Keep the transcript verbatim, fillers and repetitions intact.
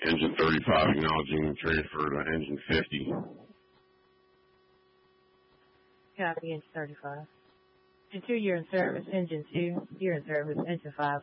Engine thirty-five acknowledging transfer to engine fifty. Copy, engine thirty-five. Engine two, you're in service. Engine two, you're in service. Engine five,